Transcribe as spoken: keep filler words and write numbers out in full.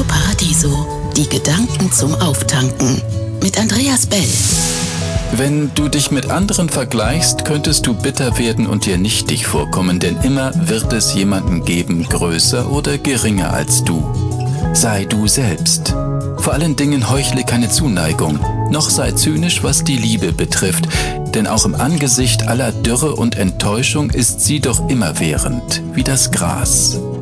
Paradiso. Die Gedanken zum Auftanken. Mit Andreas Bell. Wenn du dich mit anderen vergleichst, könntest du bitter werden und dir nichtig vorkommen, denn immer wird es jemanden geben, größer oder geringer als du. Sei du selbst. Vor allen Dingen heuchle keine Zuneigung, noch sei zynisch, was die Liebe betrifft, denn auch im Angesicht aller Dürre und Enttäuschung ist sie doch immerwährend, wie das Gras.